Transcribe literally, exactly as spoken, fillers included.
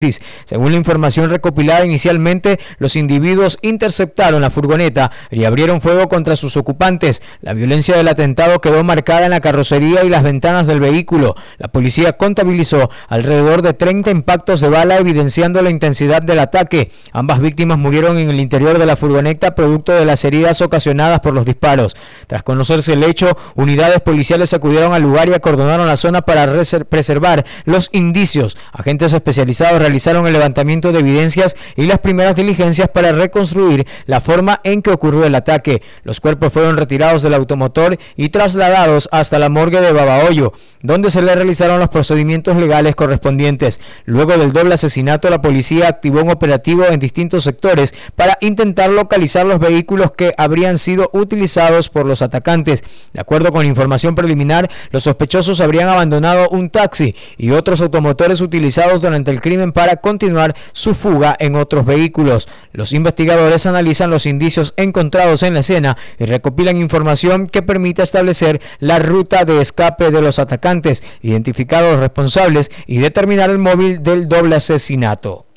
Según la información recopilada inicialmente, los individuos interceptaron la furgoneta y abrieron fuego contra sus ocupantes. La violencia del atentado quedó marcada en la carrocería y las ventanas del vehículo. La policía contabilizó alrededor de treinta impactos de bala, evidenciando la intensidad del ataque. Ambas víctimas murieron en el interior de la furgoneta producto de las heridas ocasionadas por los disparos. Tras conocerse el hecho, unidades policiales acudieron al lugar y acordonaron la zona para preservar los indicios. Agentes especializados realizaron el levantamiento de evidencias y las primeras diligencias para reconstruir la forma en que ocurrió el ataque. Los cuerpos fueron retirados del automotor y trasladados hasta la morgue de Babahoyo, donde se le realizaron los procedimientos legales correspondientes. Luego del doble asesinato, la policía activó un operativo en distintos sectores para intentar localizar los vehículos que habrían sido utilizados por los atacantes. De acuerdo con información preliminar, los sospechosos habrían abandonado un taxi y otros automotores utilizados durante el crimen para continuar su fuga en otros vehículos. Los investigadores analizan los indicios encontrados en la escena y recopilan información que permita establecer la ruta de escape de los atacantes, identificar a los responsables y determinar el móvil del doble asesinato.